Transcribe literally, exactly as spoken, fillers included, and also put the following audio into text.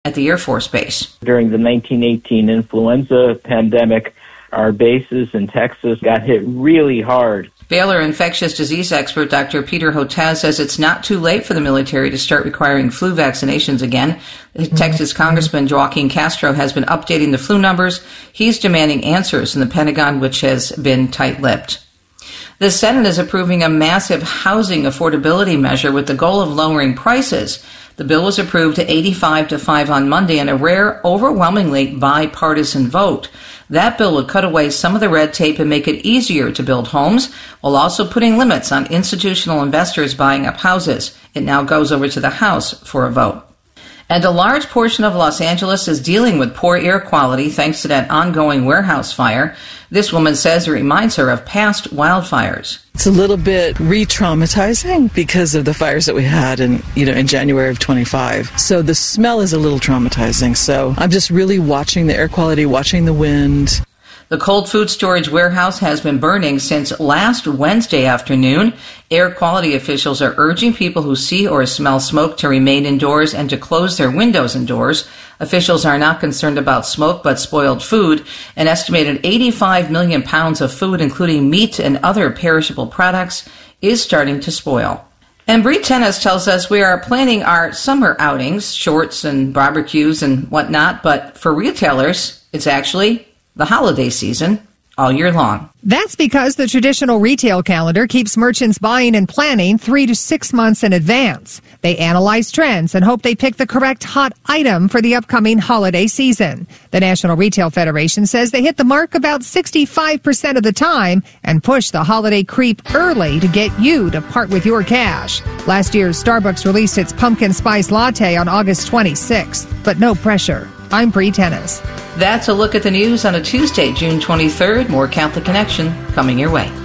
at the Air Force Base. During the nineteen eighteen influenza pandemic, our bases in Texas got hit really hard. Baylor infectious disease expert Doctor Peter Hotez says it's not too late for the military to start requiring flu vaccinations again. Mm-hmm. Texas Congressman Joaquin Castro has been updating the flu numbers. He's demanding answers in the Pentagon, which has been tight-lipped. The Senate is approving a massive housing affordability measure with the goal of lowering prices. The bill was approved to eighty-five to five on Monday in a rare, overwhelmingly bipartisan vote. That bill would cut away some of the red tape and make it easier to build homes, while also putting limits on institutional investors buying up houses. It now goes over to the House for a vote. And a large portion of Los Angeles is dealing with poor air quality thanks to that ongoing warehouse fire. This woman says it reminds her of past wildfires. It's a little bit re-traumatizing because of the fires that we had in, you know, in January of twenty-five. So the smell is a little traumatizing. So I'm just really watching the air quality, watching the wind. The cold food storage warehouse has been burning since last Wednesday afternoon. Air quality officials are urging people who see or smell smoke to remain indoors and to close their windows and doors. Officials are not concerned about smoke but spoiled food. An estimated eighty-five million pounds of food, including meat and other perishable products, is starting to spoil. And Bree Tennis tells us we are planning our summer outings, shorts and barbecues and whatnot, but for retailers, it's actually the holiday season all year long. That's because the traditional retail calendar keeps merchants buying and planning three to six months in advance. They analyze trends and hope they pick the correct hot item for the upcoming holiday season. The National Retail Federation says they hit the mark about sixty-five percent of the time and push the holiday creep early to get you to part with your cash. Last year, Starbucks released its pumpkin spice latte on August twenty-sixth, but no pressure. I'm Bree Tennis. That's a look at the news on a Tuesday, June twenty-third. More Catholic Connection coming your way.